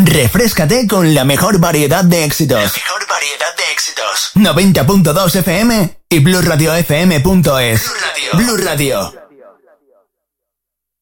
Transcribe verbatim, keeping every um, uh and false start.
Refréscate con la mejor variedad de éxitos. La mejor variedad de éxitos. noventa punto dos F M y blue radio f m punto es. Blue Radio. Blue Radio.